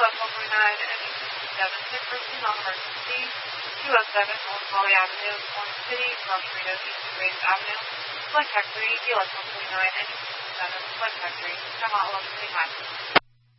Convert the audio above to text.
US 149 and 7 sick person on emergency. 207 North Holly Avenue, Orange City, Rosarito East Grace Avenue. Flight Factory, US 149 and 7 Flight Factory, come out 1129.